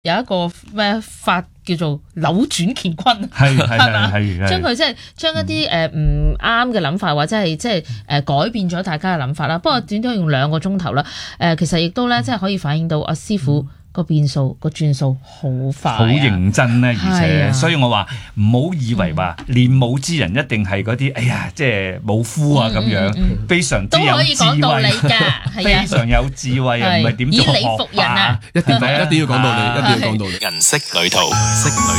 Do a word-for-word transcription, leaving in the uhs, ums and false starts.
有一個咩法叫做扭轉乾坤， 係係係嘛？ 係將佢即係將一啲誒唔啱嘅諗法，或者係即係誒改變咗大家嘅諗法啦。不過短短用兩個鐘頭啦，誒其實亦都咧即係可以反映到阿師傅個變數個轉數好快， 好認真咧，而且， 啊、 所以我話唔好以為話練武之人一定係嗰啲，哎呀，即係武夫啊咁樣， 嗯嗯嗯、 非常之有都可以講道理㗎， 非常有智慧啊，唔係點做學霸， 以理服人啊， 一定一定要講道理，一定要講道理。 銀色旅途，色旅